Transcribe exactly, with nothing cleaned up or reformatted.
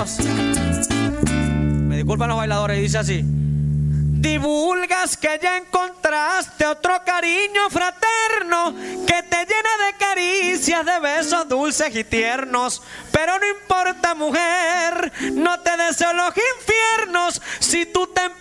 Dios. Me disculpan los bailadores, dice así. Divulgas que ya encontraste otro cariño fraterno que te llena de caricias, de besos dulces y tiernos. Pero no importa, mujer, no te deseo los infiernos si tú te